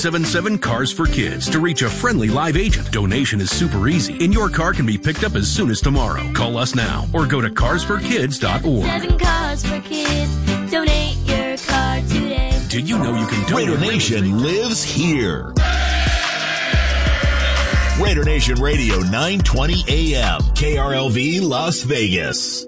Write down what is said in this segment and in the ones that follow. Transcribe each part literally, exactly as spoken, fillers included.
seven seven, CARS for Kids to reach a friendly live agent. Donation is super easy, and your car can be picked up as soon as tomorrow. Call us now or go to cars for kids dot org. Seven Cars for Kids. Donate your car today. Did you know you can donate? Raider Nation lives here. Raider Nation Radio, nine twenty A M, K R L V, Las Vegas.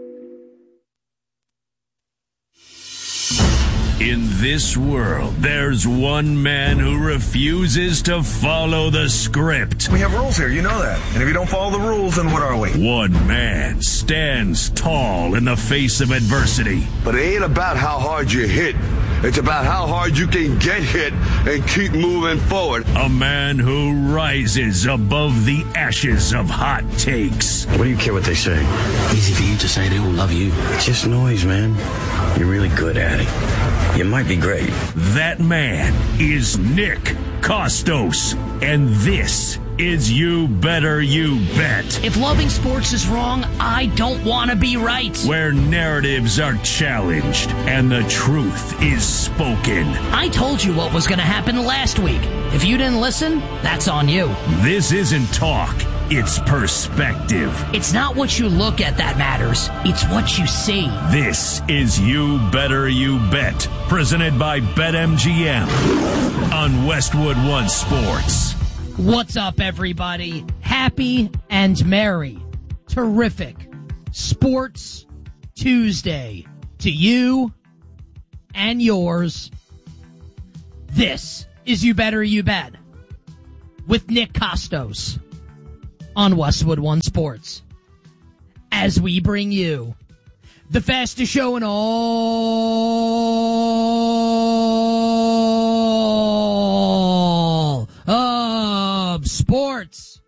In this world, there's one man who refuses to follow the script. We have rules here, you know that. And if you don't follow the rules, then what are we? One man stands tall in the face of adversity. But it ain't about how hard you hit. It's about how hard you can get hit and keep moving forward. A man who rises above the ashes of hot takes. What do you care what they say? Easy for you to say they all love you. It's just noise, man. You're really good at it. You might be great. That man is Nick Kostos, and this is You Better You Bet. If loving sports is wrong, I don't want to be right. Where narratives are challenged and the truth is spoken. I told you what was going to happen last week. If you didn't listen, that's on you. This isn't talk. It's perspective. It's not what you look at that matters. It's what you see. This is You Better You Bet, presented by BetMGM on Westwood One Sports. What's up, everybody? Happy and merry, terrific Sports Tuesday to you and yours. This is You Better You Bet with Nick Kostos on Westwood One Sports, as we bring you the fastest show in all of sports.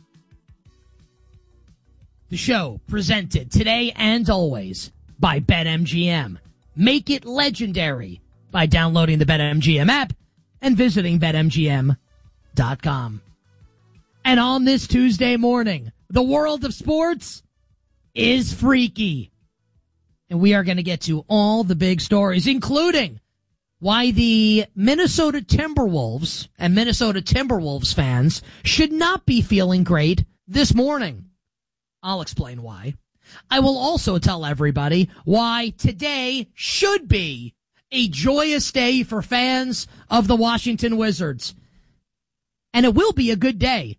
The show presented today and always by BetMGM. Make it legendary by downloading the BetMGM app and visiting Bet M G M dot com. And on this Tuesday morning, the world of sports is freaky. And we are going to get to all the big stories, including why the Minnesota Timberwolves and Minnesota Timberwolves fans should not be feeling great this morning. I'll explain why. I will also tell everybody why today should be a joyous day for fans of the Washington Wizards. And it will be a good day.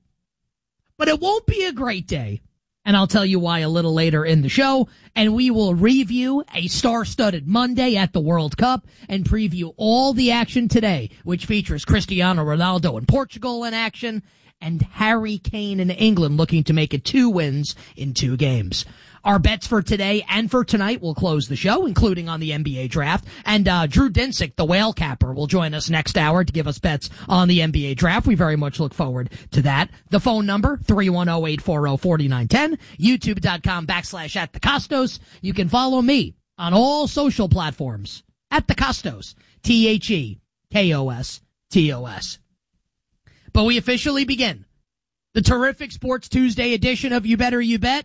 But it won't be a great day. And I'll tell you why a little later in the show. And we will review a star-studded Monday at the World Cup and preview all the action today, which features Cristiano Ronaldo in Portugal in action and Harry Kane in England looking to make it two wins in two games. Our bets for today and for tonight will close the show, including on the N B A draft. And uh Drew Dinsick, the whale capper, will join us next hour to give us bets on the N B A draft. We very much look forward to that. The phone number, three one zero, eight four zero, four nine one zero, youtube.com backslash at the Kostos. You can follow me on all social platforms at the Kostos, T H E K O S T O S. But we officially begin the terrific Sports Tuesday edition of You Better You Bet.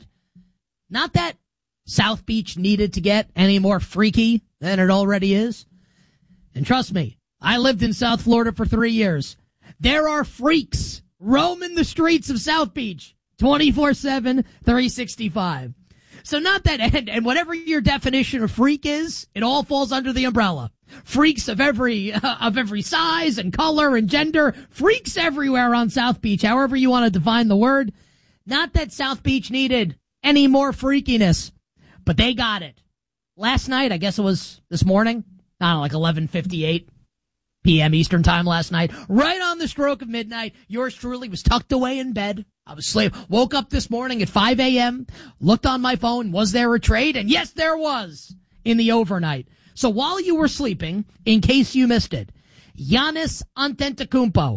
Not that South Beach needed to get any more freaky than it already is. And trust me, I lived in South Florida for three years. There are freaks roaming the streets of South Beach twenty-four seven, three sixty-five. So not that, and, and whatever your definition of freak is, it all falls under the umbrella. Freaks of every, uh, of every size and color and gender. Freaks everywhere on South Beach, however you want to define the word. Not that South Beach needed any more freakiness, but they got it. Last night, I guess it was this morning, I don't know, like eleven fifty-eight p.m. Eastern time last night, right on the stroke of midnight, yours truly was tucked away in bed. I was asleep. Woke up this morning at five a.m., looked on my phone, was there a trade? And yes, there was in the overnight. So while you were sleeping, in case you missed it, Giannis Antetokounmpo,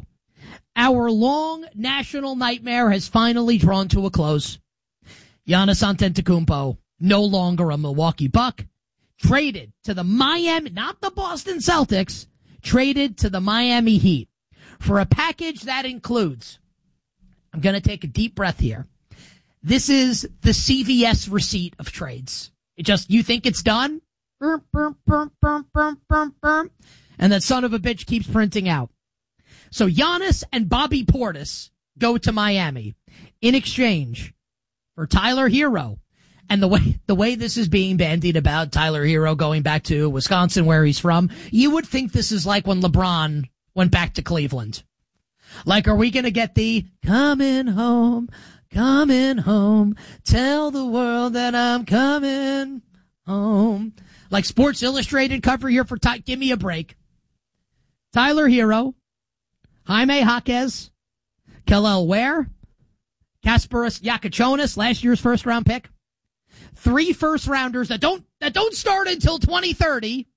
our long national nightmare has finally drawn to a close. Giannis Antetokounmpo, no longer a Milwaukee Buck, traded to the Miami, not the Boston Celtics, traded to the Miami Heat for a package that includes, I'm going to take a deep breath here. This is the C V S receipt of trades. It just, you think it's done? And that son of a bitch keeps printing out. So Giannis and Bobby Portis go to Miami in exchange for Tyler Hero. And the way the way this is being bandied about, Tyler Hero going back to Wisconsin where he's from, you would think this is like when LeBron went back to Cleveland. Like, are we going to get the coming home, coming home, tell the world that I'm coming home? Like Sports Illustrated cover here for Ty. Give me a break. Tyler Hero, Jaime Jaquez, Kel'el Ware, Kasparas Yakachonis, last year's first round pick. Three first rounders that don't that don't start until twenty thirty.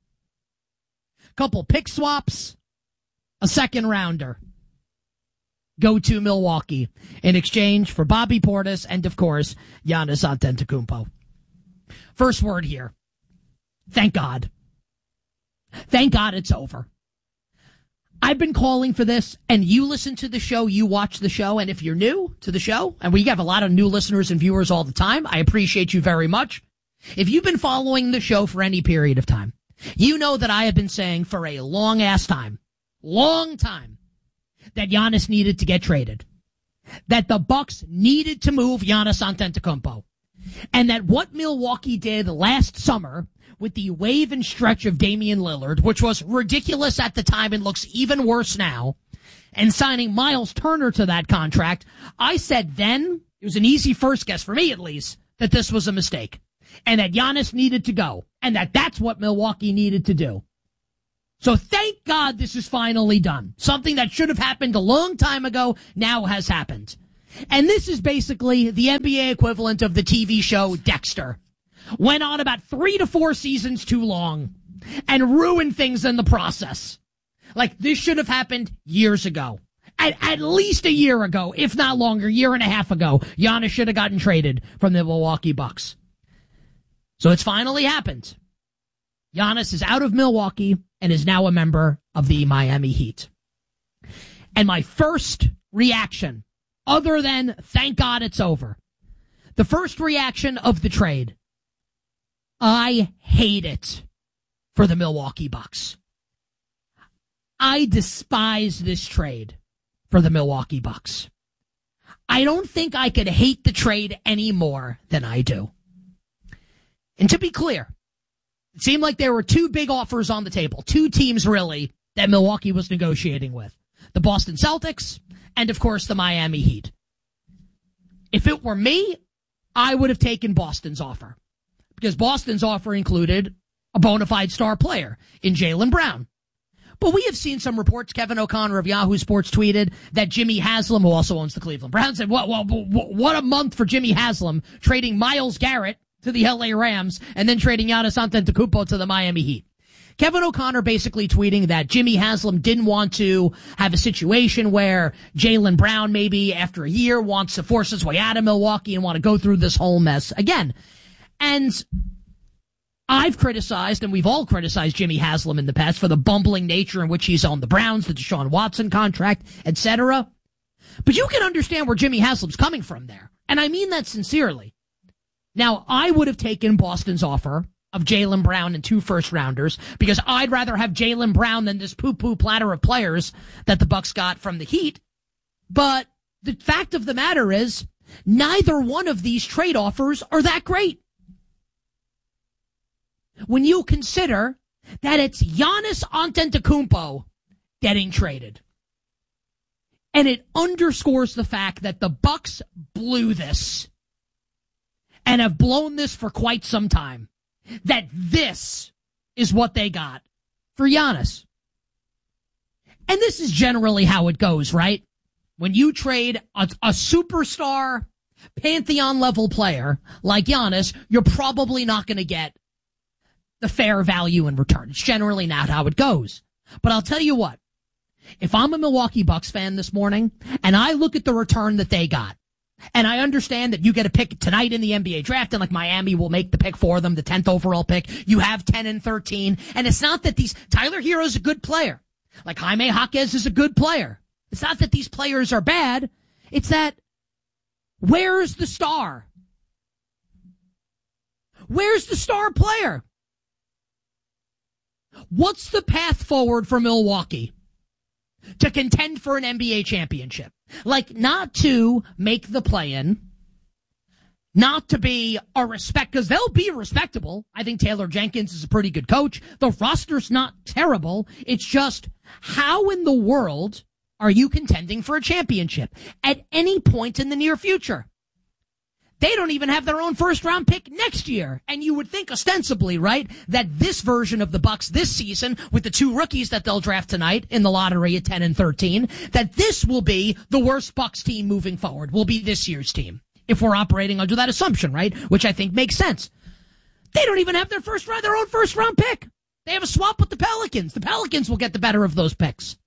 Couple pick swaps, a second rounder. Go to Milwaukee in exchange for Bobby Portis and, of course, Giannis Antetokounmpo. First word here. Thank God. Thank God it's over. I've been calling for this, and you listen to the show, you watch the show, and if you're new to the show, and we have a lot of new listeners and viewers all the time, I appreciate you very much. If you've been following the show for any period of time, you know that I have been saying for a long-ass time, long time, that Giannis needed to get traded, that the Bucks needed to move Giannis Antetokounmpo, and that what Milwaukee did last summer with the wave and stretch of Damian Lillard, which was ridiculous at the time and looks even worse now, and signing Miles Turner to that contract, I said then, it was an easy first guess for me at least, that this was a mistake, and that Giannis needed to go, and that that's what Milwaukee needed to do. So thank God this is finally done. Something that should have happened a long time ago now has happened. And this is basically the N B A equivalent of the T V show Dexter. Went on about three to four seasons too long and ruined things in the process. Like, this should have happened years ago. At, at least a year ago, if not longer, year and a half ago, Giannis should have gotten traded from the Milwaukee Bucks. So it's finally happened. Giannis is out of Milwaukee and is now a member of the Miami Heat. And my first reaction, other than thank God it's over, the first reaction of the trade, I hate it for the Milwaukee Bucks. I despise this trade for the Milwaukee Bucks. I don't think I could hate the trade any more than I do. And to be clear, it seemed like there were two big offers on the table, two teams really that Milwaukee was negotiating with. The Boston Celtics and, of course, the Miami Heat. If it were me, I would have taken Boston's offer, because Boston's offer included a bona fide star player in Jaylen Brown. But we have seen some reports. Kevin O'Connor of Yahoo Sports tweeted that Jimmy Haslam, who also owns the Cleveland Browns, said, what, what, what a month for Jimmy Haslam, trading Myles Garrett to the L A Rams and then trading Giannis Antetokounmpo to the Miami Heat. Kevin O'Connor basically tweeting that Jimmy Haslam didn't want to have a situation where Jaylen Brown maybe after a year wants to force his way out of Milwaukee and want to go through this whole mess again. And I've criticized, and we've all criticized Jimmy Haslam in the past for the bumbling nature in which he's owned the Browns, the Deshaun Watson contract, et cetera. But you can understand where Jimmy Haslam's coming from there. And I mean that sincerely. Now, I would have taken Boston's offer of Jaylen Brown and two first-rounders because I'd rather have Jaylen Brown than this poo-poo platter of players that the Bucks got from the Heat. But the fact of the matter is, neither one of these trade offers are that great. When you consider that it's Giannis Antetokounmpo getting traded. And it underscores the fact that the Bucks blew this and have blown this for quite some time. That this is what they got for Giannis. And this is generally how it goes, right? When you trade a, a superstar, Pantheon-level player like Giannis, you're probably not going to get the fair value in return. It's generally not how it goes. But I'll tell you what. If I'm a Milwaukee Bucks fan this morning, and I look at the return that they got, and I understand that you get a pick tonight in the N B A draft, and like Miami will make the pick for them, the tenth overall pick. You have ten and thirteen. And it's not that these, Tyler Hero's a good player. Like Jaime Jaquez is a good player. It's not that these players are bad. It's that, where's the star? Where's the star player? What's the path forward for Milwaukee? to contend for an N B A championship. Like, not to make the play-in, not to be a respect, because they'll be respectable. I think Taylor Jenkins is a pretty good coach. The roster's not terrible. It's just, how in the world are you contending for a championship at any point in the near future? They don't even have their own first-round pick next year. And you would think, ostensibly, right, that this version of the Bucks this season, with the two rookies that they'll draft tonight in the lottery at ten and thirteen, that this will be the worst Bucks team moving forward, will be this year's team, if we're operating under that assumption, right, which I think makes sense. They don't even have their first round, their own first-round pick. They have a swap with the Pelicans. The Pelicans will get the better of those picks.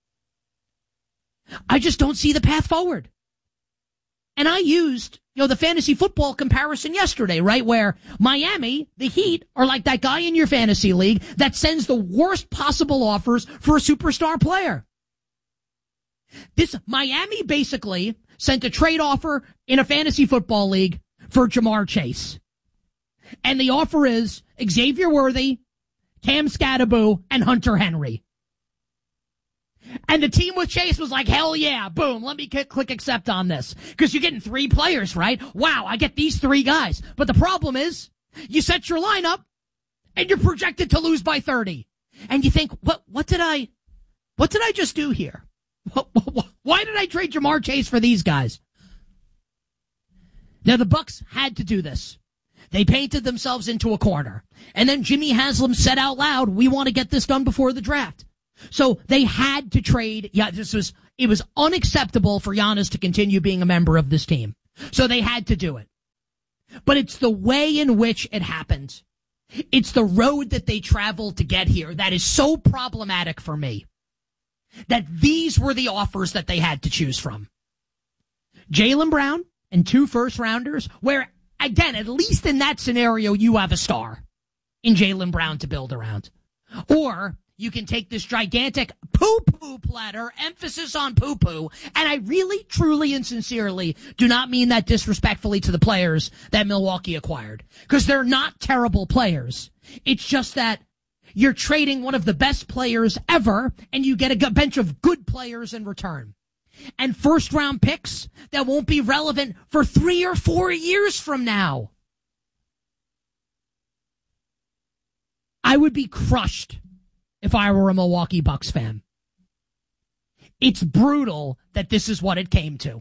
I just don't see the path forward. And I used, you know, the fantasy football comparison yesterday, right, where Miami, the Heat, are like that guy in your fantasy league that sends the worst possible offers for a superstar player. This Miami basically sent a trade offer in a fantasy football league for Jamar Chase. And the offer is Xavier Worthy, Cam Scatterbo, and Hunter Henry. And the team with Chase was like, hell yeah, boom, let me click, click accept on this. Because you're getting three players, right? Wow, I get these three guys. But the problem is, you set your lineup, and you're projected to lose by thirty. And you think, what What did I, what did I just do here? Why did I trade Jamar Chase for these guys? Now, the Bucks had to do this. They painted themselves into a corner. And then Jimmy Haslam said out loud, we want to get this done before the draft. So they had to trade. Yeah, this was, it was unacceptable for Giannis to continue being a member of this team. So they had to do it. But it's the way in which it happened. It's the road that they traveled to get here that is so problematic for me. That these were the offers that they had to choose from. Jaylen Brown and two first rounders, where, again, at least in that scenario, you have a star in Jaylen Brown to build around. Or you can take this gigantic poo-poo platter, emphasis on poo-poo, and I really, truly, and sincerely do not mean that disrespectfully to the players that Milwaukee acquired. Because they're not terrible players. It's just that you're trading one of the best players ever, and you get a bunch of good players in return. And first-round picks that won't be relevant for three or four years from now. I would be crushed if I were a Milwaukee Bucks fan. It's brutal that this is what it came to.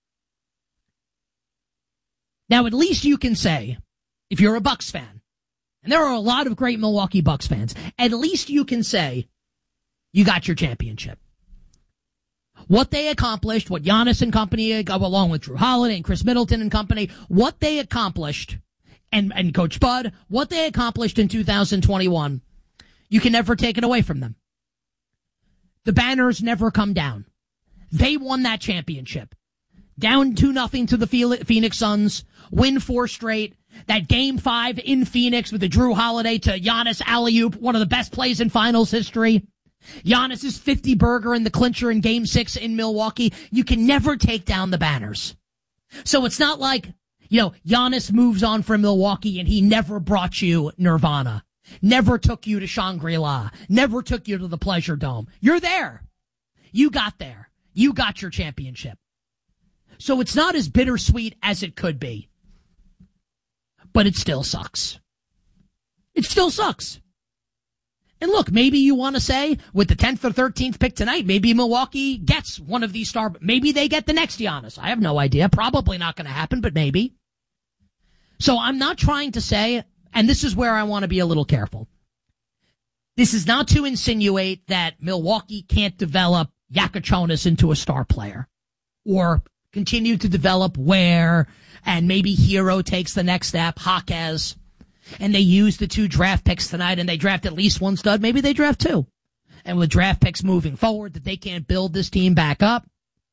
Now, at least you can say, if you're a Bucks fan, and there are a lot of great Milwaukee Bucks fans, at least you can say, you got your championship. What they accomplished, what Giannis and company, along with Drew Holiday and Chris Middleton and company, what they accomplished, and, and Coach Bud, what they accomplished in two thousand twenty-one, you can never take it away from them. The banners never come down. They won that championship. Down two nothing to the Phoenix Suns, win four straight. That game five in Phoenix with the Drew Holiday to Giannis alley-oop, one of the best plays in finals history. Giannis's fifty burger in the clincher in game six in Milwaukee. You can never take down the banners. So it's not like, you know, Giannis moves on from Milwaukee and he never brought you Nirvana. Never took you to Shangri-La. Never took you to the Pleasure Dome. You're there. You got there. You got your championship. So it's not as bittersweet as it could be. But it still sucks. It still sucks. And look, maybe you want to say, with the tenth or thirteenth pick tonight, maybe Milwaukee gets one of these star... Maybe they get the next Giannis. I have no idea. Probably not going to happen, but maybe. So I'm not trying to say... And this is where I want to be a little careful. This is not to insinuate that Milwaukee can't develop Yakachonis into a star player. Or continue to develop Ware, and maybe Hero takes the next step, Jaquez. And they use the two draft picks tonight, and they draft at least one stud. Maybe they draft two. And with draft picks moving forward, that they can't build this team back up.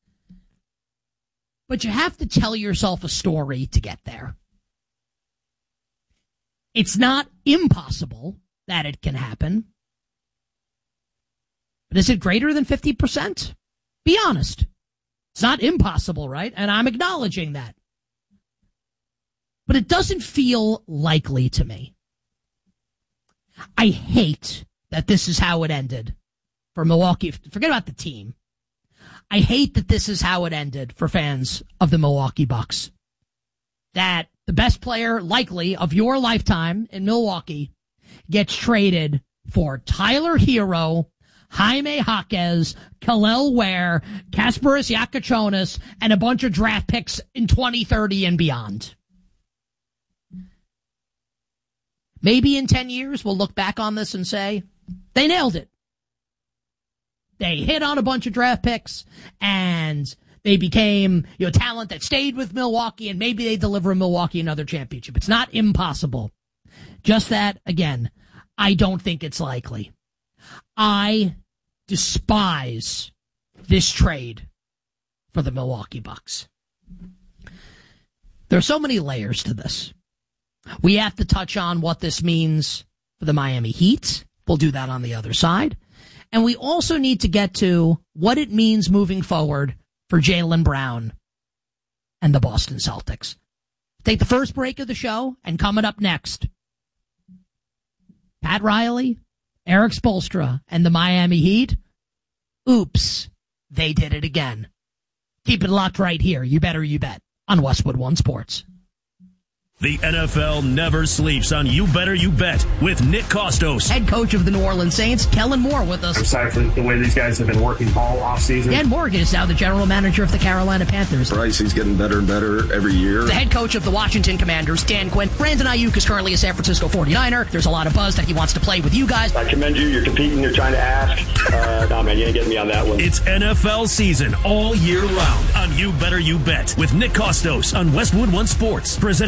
But you have to tell yourself a story to get there. It's not impossible that it can happen. But is it greater than fifty percent? Be honest. It's not impossible, right? And I'm acknowledging that. But it doesn't feel likely to me. I hate that this is how it ended for Milwaukee. Forget about the team. I hate that this is how it ended for fans of the Milwaukee Bucks. That the best player likely of your lifetime in Milwaukee gets traded for Tyler Hero, Jaime Jaquez, Kel'el Ware, Kasparis Yakachonis, and a bunch of draft picks in twenty thirty and beyond. Maybe in ten years we'll look back on this and say, they nailed it. They hit on a bunch of draft picks, and they became, you know, talent that stayed with Milwaukee, and maybe they deliver Milwaukee another championship. It's not impossible. Just that, again, I don't think it's likely. I despise this trade for the Milwaukee Bucks. There are so many layers to this. We have to touch on what this means for the Miami Heat. We'll do that on the other side. And we also need to get to what it means moving forward for Jaylen Brown and the Boston Celtics. Take the first break of the show, and coming up next, Pat Riley, Eric Spoelstra, and the Miami Heat. Oops, they did it again. Keep it locked right here. You better, you bet, on Westwood One Sports. The N F L never sleeps on You Better You Bet with Nick Kostos. Head coach of the New Orleans Saints, Kellen Moore, with us. Aside from the way these guys have been working all offseason. Dan Morgan is now the general manager of the Carolina Panthers. Bryce, he's getting better and better every year. The head coach of the Washington Commanders, Dan Quinn. Brandon Ayuk is currently a San Francisco forty-niner. There's a lot of buzz that he wants to play with you guys. I commend you. You're competing. You're trying to ask. Uh, no, man, you ain't getting me on that one. It's N F L season all year round on You Better You Bet with Nick Kostos on Westwood One Sports. Presented